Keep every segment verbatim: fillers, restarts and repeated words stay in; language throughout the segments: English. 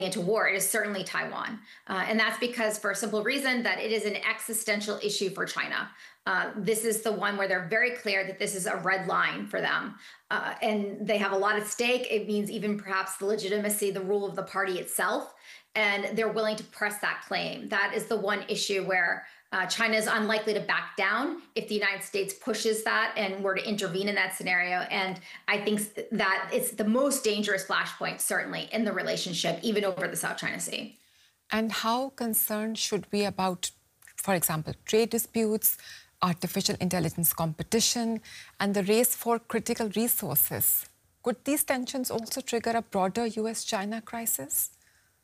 into war, it is certainly Taiwan. Uh, and that's because, for a simple reason, that it is an existential issue for China. Uh, this is the one where they're very clear that this is a red line for them. Uh, and they have a lot at stake. It means even perhaps the legitimacy, the rule of the party itself. And they're willing to press that claim. That is the one issue where uh, China is unlikely to back down if the United States pushes that and were to intervene in that scenario. And I think that it's the most dangerous flashpoint, certainly, in the relationship, even over the South China Sea. And how concerned should we about, for example, trade disputes, artificial intelligence competition, and the race for critical resources? Could these tensions also trigger a broader U S China crisis?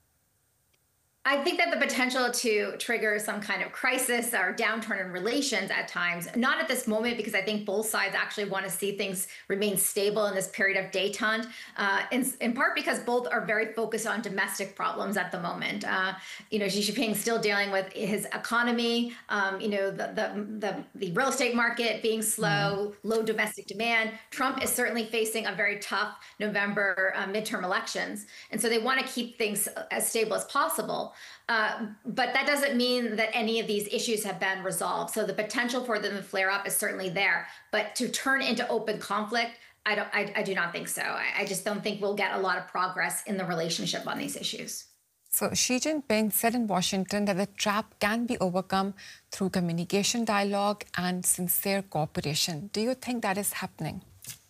I think that the potential to trigger some kind of crisis or downturn in relations at times, not at this moment, because I think both sides actually want to see things remain stable in this period of détente, uh, in, in part because both are very focused on domestic problems at the moment. Uh, you know, Xi Jinping still dealing with his economy, um, you know, the, the, the, the real estate market being slow, mm. low domestic demand. Trump is certainly facing a very tough November uh, midterm elections. And so they want to keep things as stable as possible. Uh, but that doesn't mean that any of these issues have been resolved. So the potential for them to flare up is certainly there. But to turn into open conflict, I don't. I, I do not think so. I, I just don't think we'll get a lot of progress in the relationship on these issues. So Xi Jinping said in Washington that the trap can be overcome through communication, dialogue, and sincere cooperation. Do you think that is happening?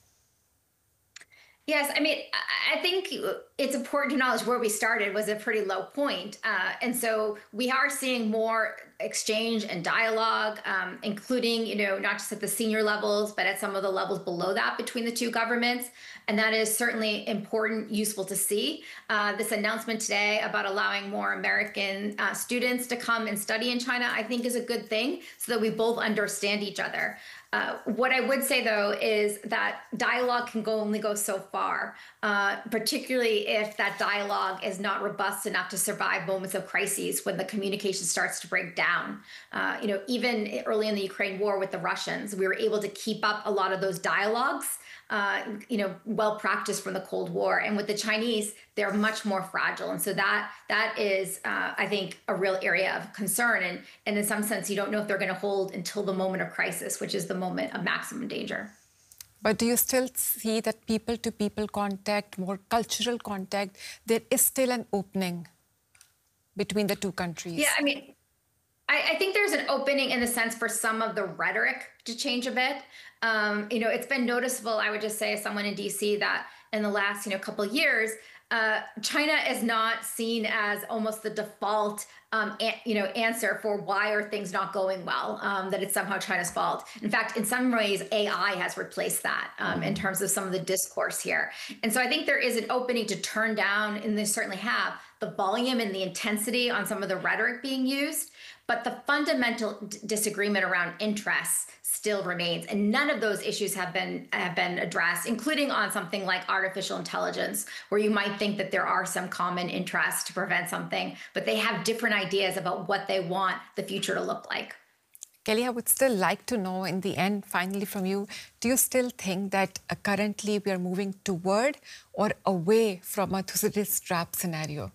Yes, I mean, I think it's important to acknowledge where we started was a pretty low point. Uh, and so we are seeing more exchange and dialogue, um, including, you know, not just at the senior levels, but at some of the levels below that between the two governments. And that is certainly important, useful to see. Uh, this announcement today about allowing more American uh, students to come and study in China, I think is a good thing so that we both understand each other. Uh, what I would say, though, is that dialogue can go only go so far, uh, particularly if that dialogue is not robust enough to survive moments of crises when the communication starts to break down. Uh, you know, even early in the Ukraine war with the Russians, we were able to keep up a lot of those dialogues, uh, you know, well practiced from the Cold War. And with the Chinese, they're much more fragile. And so that that is, uh, I think, a real area of concern. And, and in some sense, you don't know if they're going to hold until the moment of crisis, which is the moment of maximum danger. But do you still see that people-to-people contact, more cultural contact, there is still an opening between the two countries? Yeah, I mean, I, I think there's an opening in the sense for some of the rhetoric to change a bit. Um, you know, it's been noticeable, I would just say, as someone in D C, that in the last, you know, couple of years, uh, China is not seen as almost the default, um, an, you know, answer for why are things not going well, um, that it's somehow China's fault. In fact, in some ways, A I has replaced that um, in terms of some of the discourse here. And so I think there is an opening to turn down, and they certainly have, the volume and the intensity on some of the rhetoric being used. But the fundamental d- disagreement around interests still remains, and none of those issues have been have been addressed, including on something like artificial intelligence, where you might think that there are some common interests to prevent something, but they have different ideas about what they want the future to look like. Kelly, I would still like to know, in the end, finally from you, do you still think that uh, currently we are moving toward or away from a Thucydides trap scenario?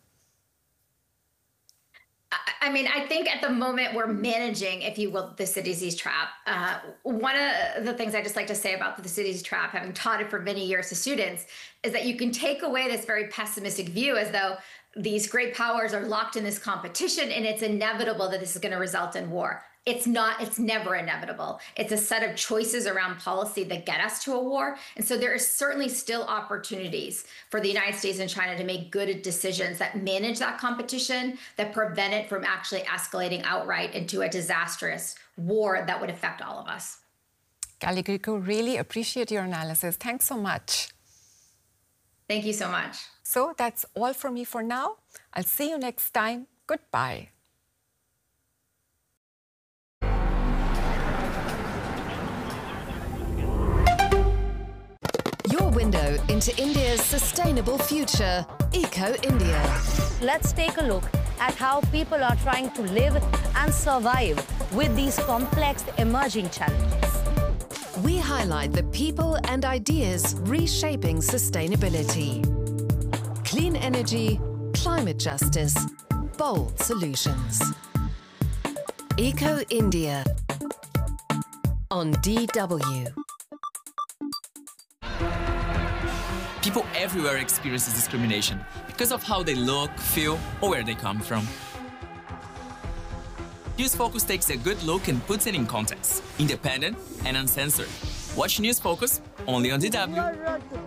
I mean, I think at the moment we're managing, if you will, the Thucydides trap. Uh, one of the things I just like to say about the Thucydides trap, having taught it for many years to students, is that you can take away this very pessimistic view as though these great powers are locked in this competition and it's inevitable that this is going to result in war. It's not, it's never inevitable. It's a set of choices around policy that get us to a war. And so there is certainly still opportunities for the United States and China to make good decisions that manage that competition, that prevent it from actually escalating outright into a disastrous war that would affect all of us. Kelly Grieco, really appreciate your analysis. Thanks so much. Thank you so much. So that's all from me for now. I'll see you next time. Goodbye. Your window into India's sustainable future, Eco India. Let's take a look at how people are trying to live and survive with these complex emerging challenges. We highlight the people and ideas reshaping sustainability. Clean energy, climate justice, bold solutions. Eco India on D W. People everywhere experience discrimination because of how they look, feel, or where they come from. News Focus takes a good look and puts it in context, independent and uncensored. Watch News Focus only on D W.